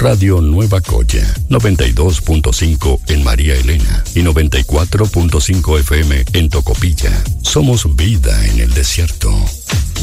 Radio Nueva Coya, 92.5 en María Elena y 94.5 FM en Tocopilla. Somos vida en el desierto.